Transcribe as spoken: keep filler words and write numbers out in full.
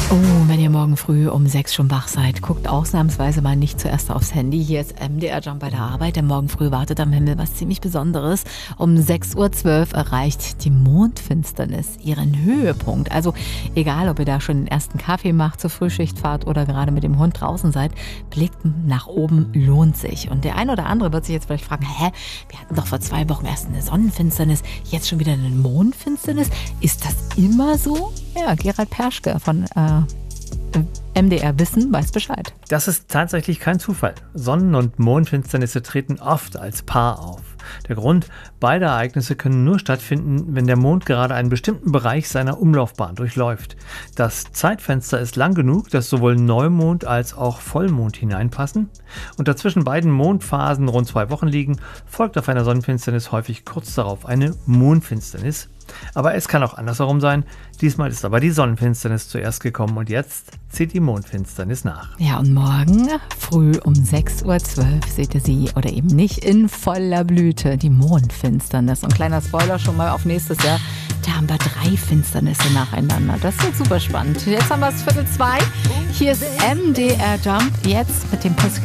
Oh, wenn ihr morgen früh um sechs schon wach seid, guckt ausnahmsweise mal nicht zuerst aufs Handy. Hier ist M D R Jump bei der Arbeit, denn morgen früh wartet am Himmel was ziemlich Besonderes. Um sechs Uhr zwölf erreicht die Mondfinsternis ihren Höhepunkt. Also egal, ob ihr da schon den ersten Kaffee macht, zur Frühschicht fahrt oder gerade mit dem Hund draußen seid, blickt nach oben lohnt sich. Und der ein oder andere wird sich jetzt vielleicht fragen, hä, wir hatten doch vor zwei Wochen erst eine Sonnenfinsternis, jetzt schon wieder eine Mondfinsternis. Ist das immer so? Ja, Gerald Perschke von äh, M D R Wissen weiß Bescheid. Das ist tatsächlich kein Zufall. Sonnen- und Mondfinsternisse treten oft als Paar auf. Der Grund, beide Ereignisse können nur stattfinden, wenn der Mond gerade einen bestimmten Bereich seiner Umlaufbahn durchläuft. Das Zeitfenster ist lang genug, dass sowohl Neumond als auch Vollmond hineinpassen. Und dazwischen beiden Mondphasen rund zwei Wochen liegen, folgt auf einer Sonnenfinsternis häufig kurz darauf eine Mondfinsternis. Aber es kann auch andersherum sein. Diesmal ist aber die Sonnenfinsternis zuerst gekommen und jetzt zieht die Mondfinsternis nach. Ja, und morgen früh um sechs Uhr zwölf seht ihr sie oder eben nicht in voller Blüte, die Mondfinsternis. Und kleiner Spoiler schon mal auf nächstes Jahr, da haben wir drei Finsternisse nacheinander. Das wird super spannend. Jetzt haben wir es Viertel zwei. Hier ist M D R Jump, jetzt mit dem Puss